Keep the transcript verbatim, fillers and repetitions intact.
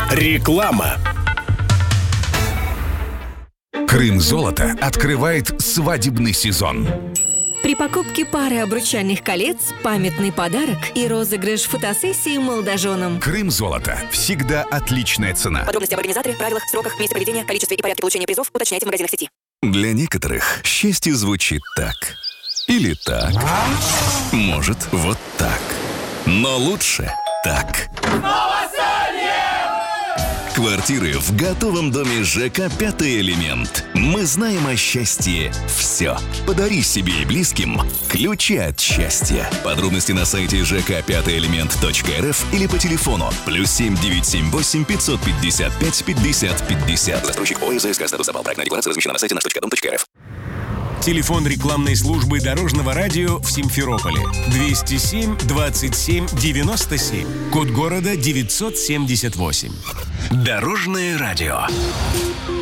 Реклама. Крым-золото открывает свадебный сезон. При покупке пары обручальных колец памятный подарок и розыгрыш фотосессии молодоженам. Крым-золото. Всегда отличная цена. Подробности об организаторе, правилах, сроках, месте проведения, количестве и порядке получения призов уточняйте в магазинах сети. Для некоторых счастье звучит так. Или так. Может, вот так. Но лучше так. Квартиры в готовом доме ЖК «Пятый элемент». Мы знаем о счастье все. Подари себе и близким ключи от счастья. Подробности на сайте жк пятый элемент точка эр эф или по телефону плюс семь девятьсот семьдесят восемь пятьсот пятьдесят пять пятьдесят пятьдесят. Застройщик ОССК. Статус запал. Проектная декларация размещена на сайте наш точка дом точка эр эф. Телефон рекламной службы дорожного радио в Симферополе. двести семь двадцать семь девяносто семь. Код города девятьсот семьдесят восемь. Дорожное радио.